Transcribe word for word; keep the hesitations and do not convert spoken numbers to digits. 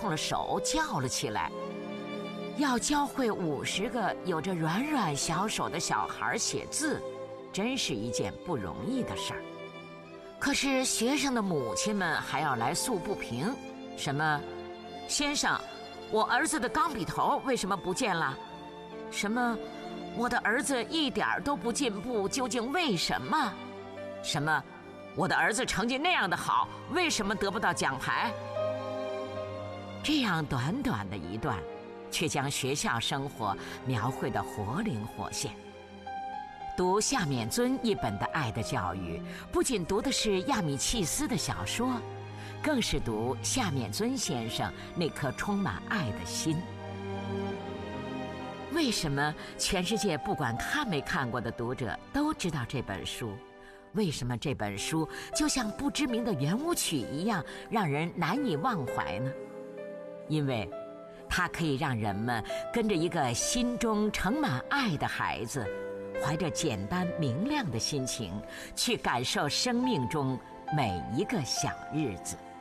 冲了手叫了起来。要教会五十个有着软软小手的小孩写字，真是一件不容易的事儿。可是学生的母亲们还要来诉不平，什么先生，我儿子的钢笔头为什么不见了？什么我的儿子一点都不进步，究竟为什么？什么我的儿子成绩那样的好，为什么得不到奖牌？这样短短的一段，却将学校生活描绘得活灵活现。读夏勉尊一本的爱的教育，不仅读的是亚米契斯的小说，更是读夏勉尊先生那颗充满爱的心。为什么全世界不管看没看过的读者都知道这本书？为什么这本书就像不知名的圆舞曲一样让人难以忘怀呢？因为它可以让人们跟着一个心中盛满爱的孩子，怀着简单明亮的心情，去感受生命中每一个小日子。